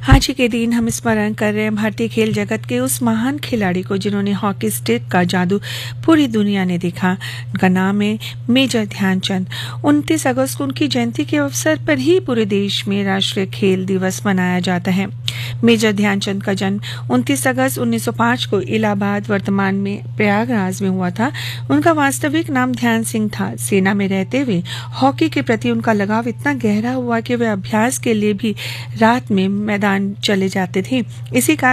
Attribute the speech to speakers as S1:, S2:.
S1: आज ही के दिन हम स्मरण कर रहे हैं भारतीय खेल जगत के उस महान खिलाड़ी को जिन्होंने हॉकी स्टिक का जादू पूरी दुनिया ने देखा। उनका नाम है मेजर ध्यानचंद। 29 अगस्त को उनकी जयंती के अवसर पर ही पूरे देश में राष्ट्रीय खेल दिवस मनाया जाता है। मेजर ध्यानचंद का जन्म 29 अगस्त 1905 को इलाहाबाद वर्तमान में प्रयागराज में हुआ था। उनका वास्तविक नाम ध्यान सिंह था। सेना में रहते हुए हॉकी के प्रति उनका लगाव इतना गहरा हुआ कि वे अभ्यास के लिए भी रात में मैदान चले जाते थे। इसी